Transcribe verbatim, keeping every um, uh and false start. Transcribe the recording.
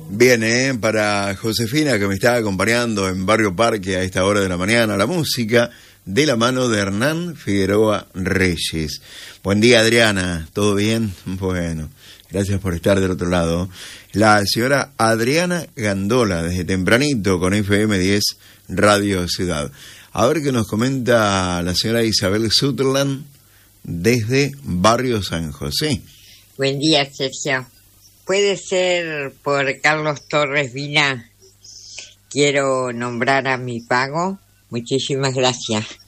Bien, ¿eh? Para Josefina, que me está acompañando en Barrio Parque a esta hora de la mañana, la música de la mano de Hernán Figueroa Reyes. Buen día, Adriana, ¿todo bien? Bueno, gracias por estar del otro lado. La señora Adriana Gandola, desde tempranito, con F M diez Radio Ciudad. A ver qué nos comenta la señora Isabel Sutherland desde Barrio San José. Buen día, Sergio. Puede ser por Carlos Torres Vina. Quiero nombrar a mi pago. Muchísimas gracias.